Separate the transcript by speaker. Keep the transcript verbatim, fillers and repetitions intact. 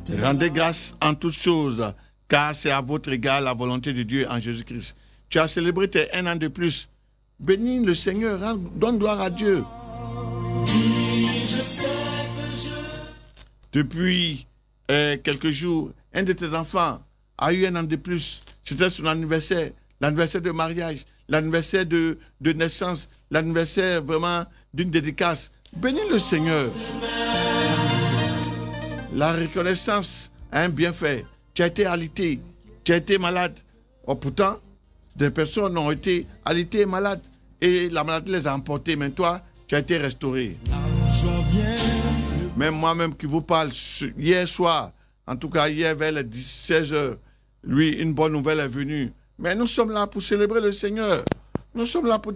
Speaker 1: Rendez grâce en toutes choses, car c'est à votre égard la volonté de Dieu en Jésus-Christ. Tu as célébré tes un an de plus. Bénis le Seigneur, donne gloire à Dieu. Depuis euh, quelques jours, un de tes enfants a eu un an de plus. C'était son anniversaire, l'anniversaire de mariage, l'anniversaire de, de naissance, l'anniversaire vraiment d'une dédicace. Bénis le Seigneur. La reconnaissance a un bienfait. Tu as été alité, tu as été malade. Oh, pourtant, des personnes ont été alitées et malades. Et la maladie les a emportées. Mais toi, tu as été restauré. Même moi-même qui vous parle, hier soir, en tout cas hier vers les seize heures, lui, une bonne nouvelle est venue. Mais nous sommes là pour célébrer le Seigneur. Nous sommes là pour